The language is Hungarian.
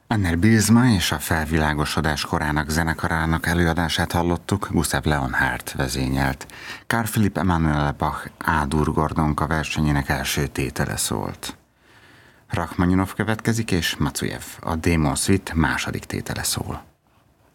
Anner Bilzma és a felvilágosodás korának zenekarának előadását hallottuk, Gustav Leonhardt vezényelt. Carl Philipp Emanuel Bach A-dur Gordonka versenyének első tétele szólt. Rachmaninov következik, és Mazujev, a Démon Suite második tétele szól.